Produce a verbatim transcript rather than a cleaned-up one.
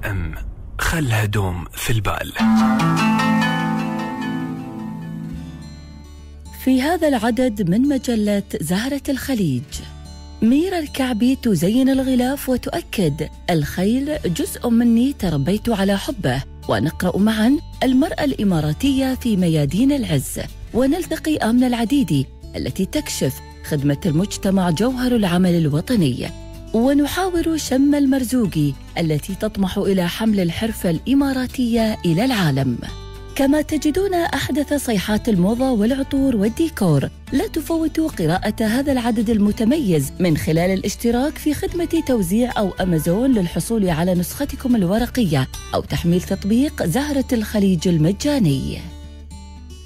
اف ام، خلها دوم في البال. في هذا العدد من مجلة زهرة الخليج، ميرا الكعبي تزين الغلاف وتؤكد الخيل جزء مني تربيت على حبه، ونقرأ معا المرأة الإماراتية في ميادين العز، ونلتقي آمنة العديدي التي تكشف خدمة المجتمع جوهر العمل الوطني، ونحاور شم المرزوقي التي تطمح إلى حمل الحرفة الإماراتية إلى العالم. كما تجدون أحدث صيحات الموضة والعطور والديكور. لا تفوتوا قراءة هذا العدد المتميز من خلال الاشتراك في خدمة توزيع أو أمازون للحصول على نسختكم الورقية، أو تحميل تطبيق زهرة الخليج المجاني.